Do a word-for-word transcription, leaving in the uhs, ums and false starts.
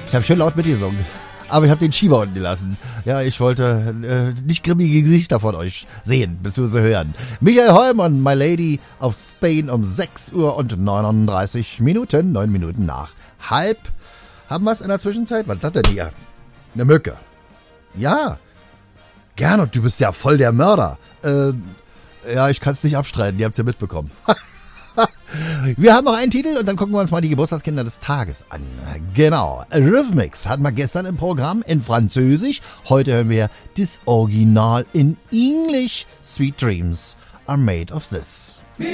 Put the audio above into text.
Ich habe schön laut mitgesungen. Aber ich habe den Schieber unten gelassen. Ja, ich wollte äh, nicht grimmige Gesichter von euch sehen, bzw. hören. Michael Holm und My Lady auf Spain um sechs Uhr und neununddreißig Minuten. neun Minuten nach halb. Haben wir es in der Zwischenzeit? Was ist das denn hier? Eine Mücke. Ja. Gernot, du bist ja voll der Mörder. Äh, ja, ich kann es nicht abstreiten. Ihr habt es ja mitbekommen. Wir haben noch einen Titel und dann gucken wir uns mal die Geburtstagskinder des Tages an. Genau. Rhythmix hatten wir gestern im Programm in Französisch. Heute hören wir das Original in English. Sweet Dreams are made of this. People